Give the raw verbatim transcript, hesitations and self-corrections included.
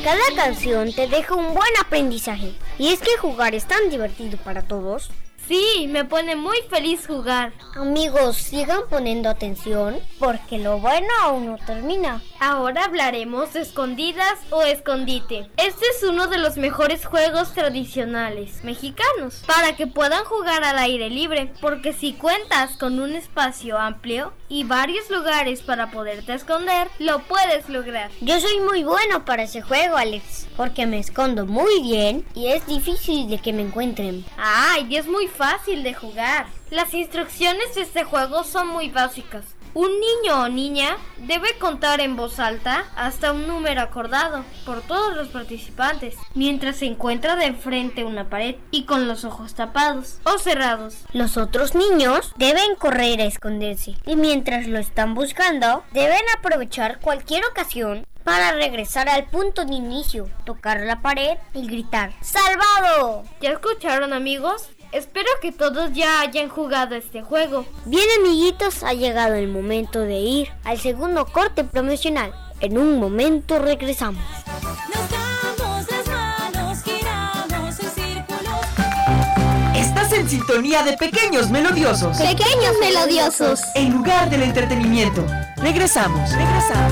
Cada canción te deja un buen aprendizaje. Y es que jugar es tan divertido para todos. Sí, me pone muy feliz jugar. Amigos, sigan poniendo atención porque lo bueno aún no termina. Ahora hablaremos de escondidas o escondite. Este es uno de los mejores juegos tradicionales mexicanos para que puedan jugar al aire libre, porque si cuentas con un espacio amplio y varios lugares para poderte esconder, lo puedes lograr. Yo soy muy bueno para ese juego, Alex, porque me escondo muy bien y es difícil de que me encuentren. Ay, y es muy fácil de jugar. Las instrucciones de este juego son muy básicas. Un niño o niña debe contar en voz alta hasta un número acordado por todos los participantes, mientras se encuentra de frente a una pared y con los ojos tapados o cerrados. Los otros niños deben correr a esconderse y mientras lo están buscando, deben aprovechar cualquier ocasión para regresar al punto de inicio, tocar la pared y gritar ¡Salvado! ¿Ya escucharon, amigos? Espero que todos ya hayan jugado este juego. Bien, amiguitos, ha llegado el momento de ir al segundo corte promocional. En un momento regresamos. Nos damos las manos, giramos en círculos. Estás en sintonía de Pequeños Melodiosos. Pequeños melodiosos. El lugar del entretenimiento. Regresamos, regresamos.